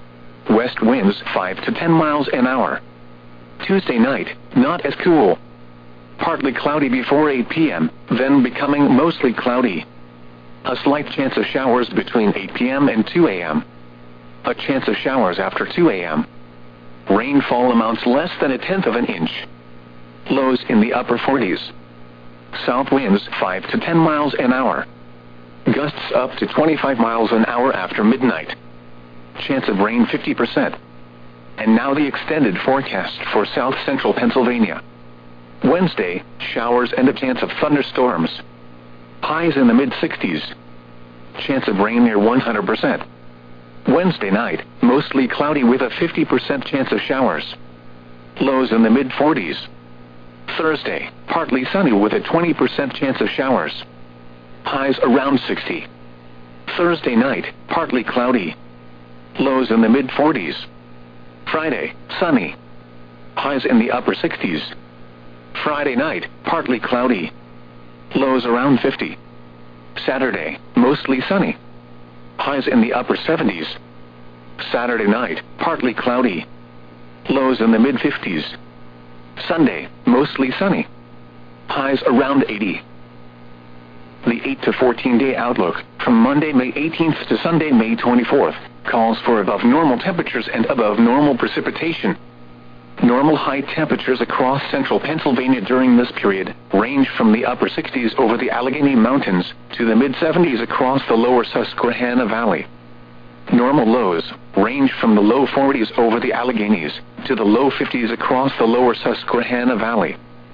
West winds five to ten miles an hour. Tuesday night, not as cool. Partly cloudy before eight p m, then becoming mostly cloudy. A slight chance of showers between eight p m and two a m A chance of showers after two a m Rainfall amounts less than a tenth of an inch. Lows in the upper forties. South winds five to ten miles an hour. Gusts up to twenty-five miles an hour after midnight. Chance of rain fifty percent. And now the extended forecast for south central Pennsylvania. Wednesday, showers and a chance of thunderstorms. Highs in the mid sixties. Chance of rain near one hundred percent. Wednesday night, mostly cloudy with a fifty percent chance of showers. Lows in the mid forties. Thursday, partly sunny with a twenty percent chance of showers. Highs around sixty. Thursday night, partly cloudy. Lows in the mid forties. Friday, sunny. Highs in the upper sixties. Friday night, partly cloudy. Lows around fifty. Saturday, mostly sunny. Highs in the upper seventies. Saturday night, partly cloudy. Lows in the mid fifties. Sunday, mostly sunny. Highs around eighty. The eight to fourteen day outlook, from Monday, May eighteenth to Sunday, May twenty-fourth, calls for above normal temperatures and above normal precipitation. Normal high temperatures across central Pennsylvania during this period range from the upper sixties over the Allegheny Mountains to the mid seventies across the lower Susquehanna Valley. Normal lows range from the low forties over the Alleghenies to the low fifties across the lower Susquehanna Valley.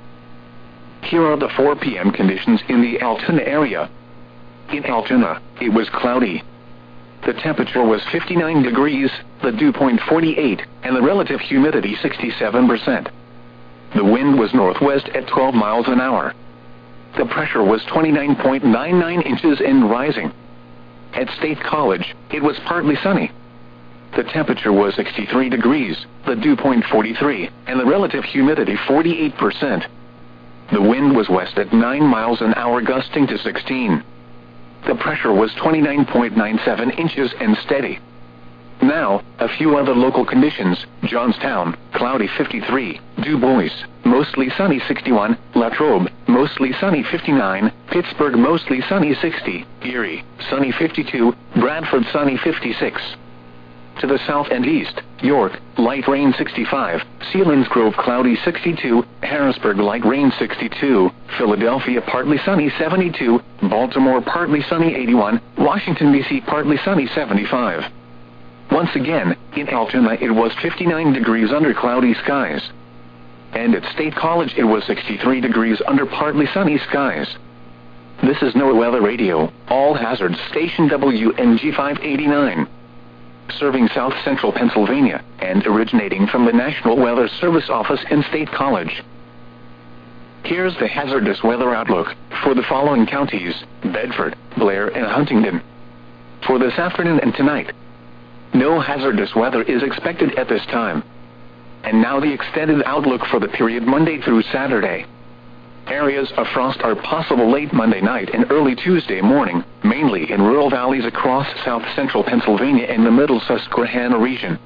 Here are the four p m conditions in the Altoona area. In Altoona, it was cloudy. The temperature was fifty-nine degrees, the dew point forty-eight, and the relative humidity sixty-seven percent. The wind was northwest at twelve miles an hour. The pressure was twenty-nine point nine nine inches and rising. At State College, it was partly sunny. The temperature was sixty-three degrees, the dew point forty-three, and the relative humidity forty-eight percent. The wind was west at nine miles an hour, gusting to sixteen. The pressure was twenty-nine point nine seven inches and steady. Now, a few other local conditions: Johnstown, cloudy fifty-three, Du Bois, mostly sunny sixty-one, Latrobe, mostly sunny fifty-nine, Pittsburgh, mostly sunny sixty, Erie, sunny fifty-two, Bradford, sunny fifty-six. To the south and east, York, light rain sixty-five, Selinsgrove, cloudy sixty-two, Harrisburg, light rain sixty-two, Philadelphia, partly sunny seventy-two, Baltimore, partly sunny eighty-one, Washington, D C, partly sunny seventy-five. Once again, in Altoona it was fifty-nine degrees under cloudy skies. And at State College it was sixty-three degrees under partly sunny skies. This is NOAA Weather Radio, all hazards, station W N G five eighty-nine. Serving south central Pennsylvania, and originating from the National Weather Service office in State College. Here's the hazardous weather outlook for the following counties: Bedford, Blair, and Huntingdon. For this afternoon and tonight, no hazardous weather is expected at this time. And now the extended outlook for the period Monday through Saturday. Areas of frost are possible late Monday night and early Tuesday morning, mainly in rural valleys across south central Pennsylvania and the middle Susquehanna region.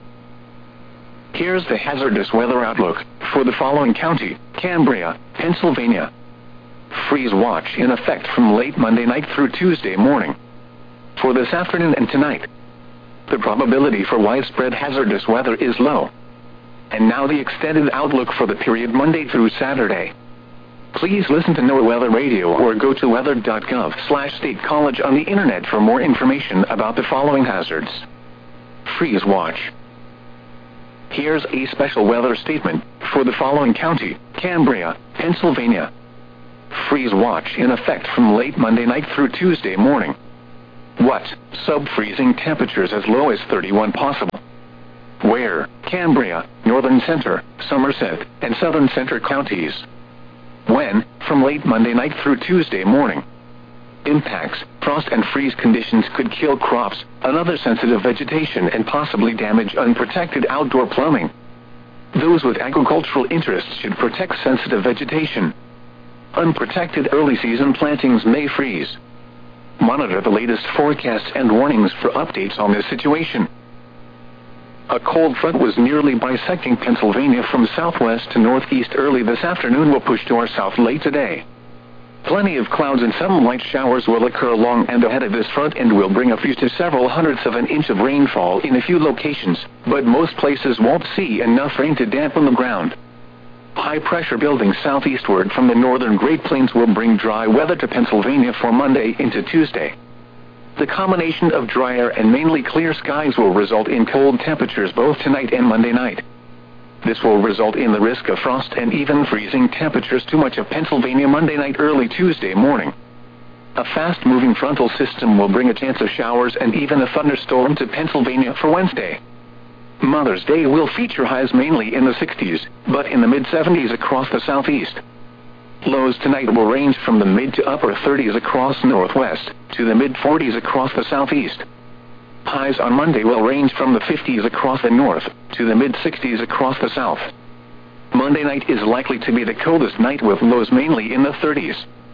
Here's the hazardous weather outlook for the following county: Cambria, Pennsylvania. Freeze watch in effect from late Monday night through Tuesday morning. For this afternoon and tonight, the probability for widespread hazardous weather is low. And now the extended outlook for the period Monday through Saturday. Please listen to NOAA Weather Radio or go to weather dot gov slash state college on the internet for more information about the following hazards. Freeze watch. Here's a special weather statement for the following county: Cambria, Pennsylvania. Freeze watch in effect from late Monday night through Tuesday morning. What? Sub-freezing temperatures as low as thirty-one possible. Where? Cambria, Northern Center, Somerset, and Southern Center counties. When? From late Monday night through Tuesday morning. Impacts: frost and freeze conditions could kill crops, another sensitive vegetation, and possibly damage unprotected outdoor plumbing. Those with agricultural interests should protect sensitive vegetation. Unprotected early season plantings may freeze. Monitor the latest forecasts and warnings for updates on this situation. A cold front was nearly bisecting Pennsylvania from southwest to northeast early this afternoon will push to our south late today. Plenty of clouds and some light showers will occur along and ahead of this front and will bring a few to several hundredths of an inch of rainfall in a few locations, but most places won't see enough rain to dampen the ground. High pressure building southeastward from the northern Great Plains will bring dry weather to Pennsylvania for Monday into Tuesday. The combination of drier and mainly clear skies will result in cold temperatures both tonight and Monday night. This will result in the risk of frost and even freezing temperatures to much of Pennsylvania Monday night, early Tuesday morning. A fast-moving frontal system will bring a chance of showers and even a thunderstorm to Pennsylvania for Wednesday. Mother's Day will feature highs mainly in the sixties, but in the mid-seventies across the southeast. Lows tonight will range from the mid to upper thirties across northwest, to the mid-forties across the southeast. Highs on Monday will range from the fifties across the north, to the mid-sixties across the south. Monday night is likely to be the coldest night with lows mainly in the thirties.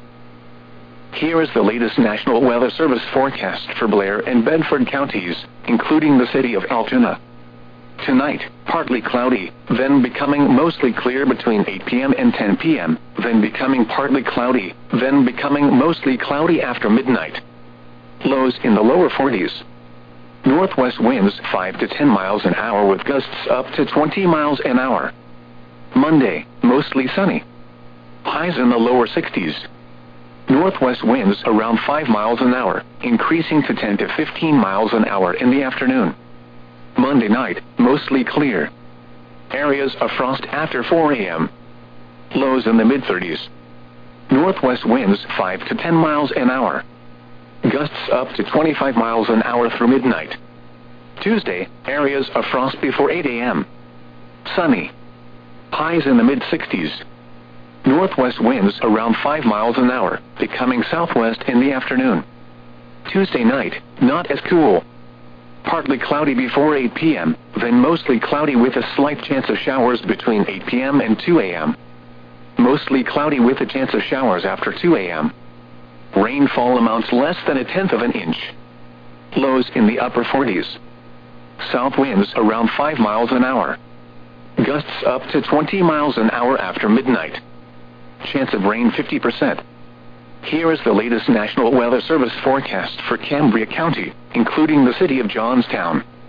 Here is the latest National Weather Service forecast for Blair and Bedford counties, including the city of Altoona. Tonight, partly cloudy, then becoming mostly clear between eight p m and ten p m, then becoming partly cloudy, then becoming mostly cloudy after midnight. Lows in the lower forties. Northwest winds five to ten miles an hour with gusts up to twenty miles an hour. Monday, mostly sunny. Highs in the lower sixties. Northwest winds around five miles an hour, increasing to ten to fifteen miles an hour in the afternoon. Monday night, mostly clear. Areas of frost after four a m Lows in the mid-thirties. Northwest winds five to ten miles an hour. Gusts up to twenty-five miles an hour through midnight. Tuesday, areas of frost before eight a m Sunny. Highs in the mid-sixties. Northwest winds around five miles an hour, becoming southwest in the afternoon. Tuesday night, not as cool. Partly cloudy before eight p m, then mostly cloudy with a slight chance of showers between eight p m and two a m Mostly cloudy with a chance of showers after two a m Rainfall amounts less than a tenth of an inch. Lows in the upper forties. South winds around five miles an hour. Gusts up to twenty miles an hour after midnight. Chance of rain fifty percent. Here is the latest National Weather Service forecast for Cambria County, including the city of Johnstown.